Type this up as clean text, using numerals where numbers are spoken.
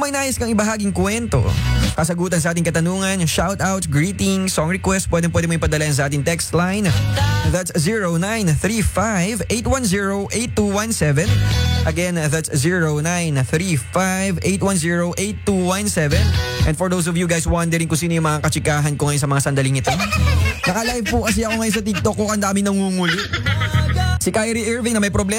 may nais kang ibahaging kwento, kasagutan sa ating katanungan, shoutout, greeting, song request, pwede mo ipadala yan sa ating text line. That's 0935-810-8217. Again, that's 0935-810-8217. And for those of you guys wondering kung sino yung mga kachikahan ko ngayon sa mga sandaling ito, naka-live po kasi ako ngayon sa TikTok ko, ang dami nangunguli. Si Kyrie Irving na may problema